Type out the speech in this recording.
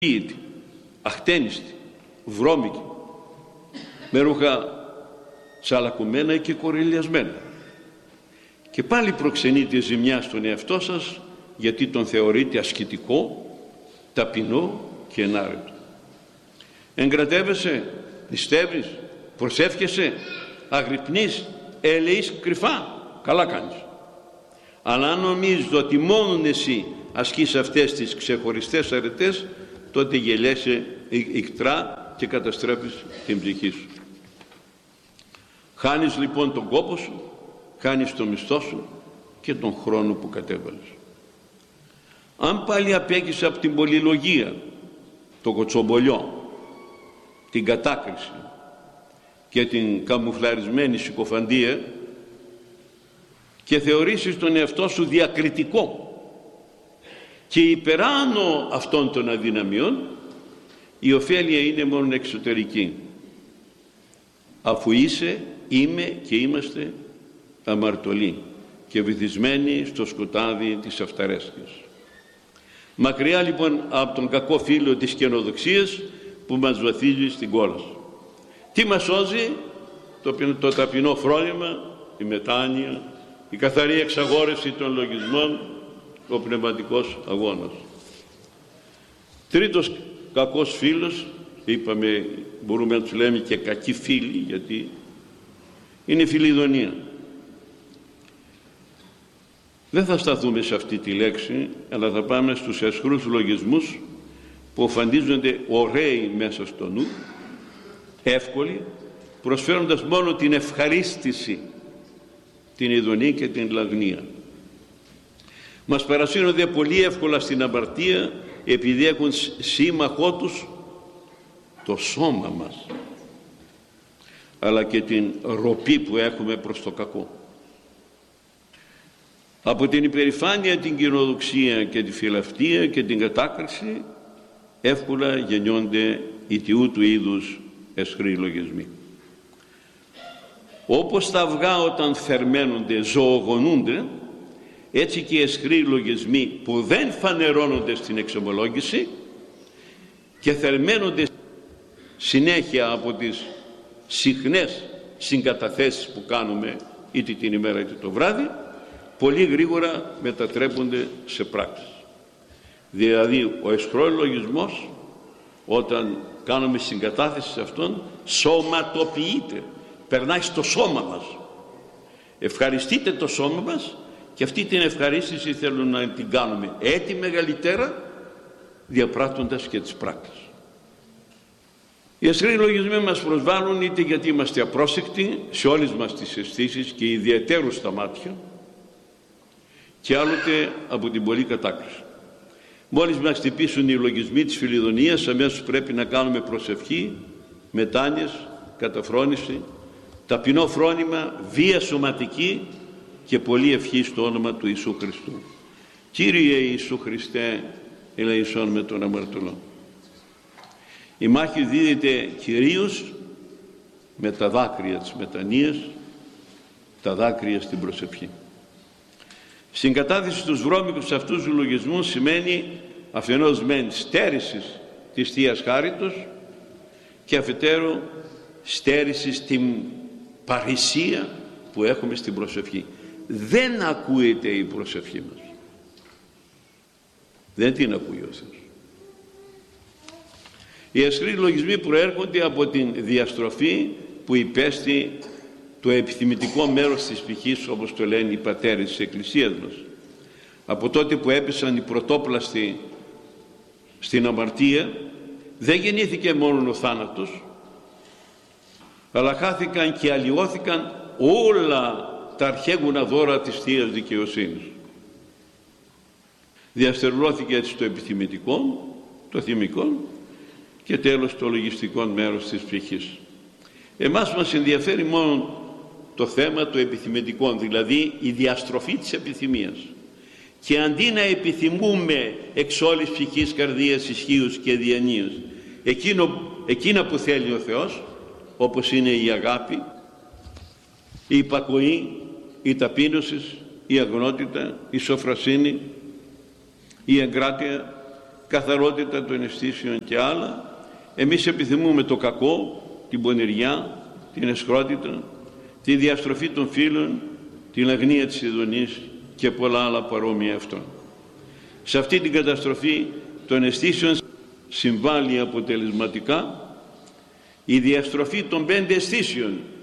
αχτένιστη, βρώμικη, με ρούχα τσαλακωμένα και κορελιασμένα. Και πάλι προξενείτε ζημιά στον εαυτό σας, γιατί τον θεωρείτε ασκητικό, ταπεινό και ενάρετο. Εγκρατεύεσαι, νηστεύεις, προσεύχεσαι, αγρυπνείς, ελεείς κρυφά, καλά κάνεις. Αλλά αν νομίζεις ότι μόνον εσύ ασκείς αυτές τις ξεχωριστές αρετές, τότε γελιέσαι ικτρά και καταστρέφεις την ψυχή σου. Χάνεις λοιπόν τον κόπο σου, χάνεις το μισθό σου και τον χρόνο που κατέβαλες. Αν πάλι απέκεις από την πολυλογία, το κοτσομπολιό, την κατάκριση και την καμουφλαρισμένη συκοφαντία και θεωρήσεις τον εαυτό σου διακριτικό και υπεράνω αυτών των αδυναμιών, η ωφέλεια είναι μόνο εξωτερική, αφού είσαι, είμαι και είμαστε αμαρτωλοί και βυθισμένοι στο σκοτάδι της αυταρέσκειας. Μακριά λοιπόν από τον κακό φύλλο της καινοδοξίας που μας βαθίζει στην κόλαση. Τι μας σώζει? Το ταπεινό φρόνημα, η μετάνοια, η καθαρή εξαγόρευση των λογισμών, ο πνευματικός αγώνας. Τρίτος κακός φίλος, είπαμε, μπορούμε να τους λέμε και κακοί φίλοι, γιατί είναι η φιλιδονία. Δεν θα σταθούμε σε αυτή τη λέξη, αλλά θα πάμε στους αισχρούς λογισμούς που φαντίζονται ωραίοι μέσα στο νου, εύκολοι, προσφέροντας μόνο την ευχαρίστηση, την ειδονή και την λαγνία. Μας παρασύρονται πολύ εύκολα στην αμαρτία, επειδή έχουν σύμμαχό τους το σώμα μας, αλλά και την ροπή που έχουμε προς το κακό. Από την υπερηφάνεια, την κοινοδοξία και τη φιλαυτία και την κατάκριση εύκολα γεννιόνται οι τιού είδους αισχροί λογισμοί. Όπως τα αυγά όταν θερμαίνονται ζωογονούνται, έτσι και οι αισχροί λογισμοί που δεν φανερώνονται στην εξομολόγηση και θερμαίνονται συνέχεια από τις συχνές συγκαταθέσεις που κάνουμε είτε την ημέρα είτε το βράδυ, πολύ γρήγορα μετατρέπονται σε πράξεις. Δηλαδή ο αισχρός λογισμός, όταν κάνουμε συγκατάθεση σε αυτόν, σωματοποιείται, περνάει στο σώμα μας. Ευχαριστείτε το σώμα μας, και αυτή την ευχαρίστηση θέλουν να την κάνουμε έτη μεγαλύτερα, διαπράττοντας και τις πράξεις. Οι αισχροί λογισμοί μας προσβάλλουν είτε γιατί είμαστε απρόσεκτοι σε όλες μας τις αισθήσεις και ιδιαιτέρως στα μάτια, και άλλοτε από την πολλή κατάκριση. Μόλις μας χτυπήσουν οι λογισμοί της φιλιδονίας, αμέσως πρέπει να κάνουμε προσευχή, μετάνοιες, καταφρόνηση, ταπεινό φρόνημα, βία σωματική και πολλή ευχή στο όνομα του Ιησού Χριστού. Κύριε Ιησού Χριστέ, ελεησόν με τον αμαρτωλό. Η μάχη δίδεται κυρίως με τα δάκρυα της μετανοίας, τα δάκρυα στην προσευχή. Συγκατάθεση στους βρώμικους αυτούς τους λογισμούς σημαίνει αφενός μεν στέρησης της Θείας Χάριτος και αφετέρου στέρηση στην παρησία που έχουμε στην προσευχή. Δεν ακούεται η προσευχή μας. Δεν την ακούει ο Θεός. Οι αισχροί λογισμοί προέρχονται από την διαστροφή που υπέστη το επιθυμητικό μέρος της ψυχής, όπως το λένε οι πατέρες της Εκκλησίας μας. Από τότε που έπεσαν οι πρωτόπλαστοι στην αμαρτία, δεν γεννήθηκε μόνο ο θάνατος, αλλά χάθηκαν και αλλοιώθηκαν όλα τα αρχαίγουνα δώρα της Θείας Δικαιοσύνης. Διαστερλώθηκε έτσι το επιθυμητικό, το θυμικό και τέλος το λογιστικό μέρος της ψυχής. Εμάς μας ενδιαφέρει μόνο το θέμα το επιθυμητικό, δηλαδή η διαστροφή της επιθυμίας. Και αντί να επιθυμούμε εξ όλης ψυχής, καρδίας, ισχύους και διανοίας εκείνα που θέλει ο Θεός, όπως είναι η αγάπη, η υπακοή, η ταπείνωση, η αγνότητα, η σοφροσύνη, η εγκράτεια, καθαρότητα των αισθήσεων και άλλα. Εμείς επιθυμούμε το κακό, την πονηριά, την αισχρότητα, τη διαστροφή των φίλων, την αγνία της ειδονής και πολλά άλλα παρόμοια αυτών. Σε αυτή την καταστροφή των αισθήσεων συμβάλλει αποτελεσματικά η διαστροφή των 5 αισθήσεων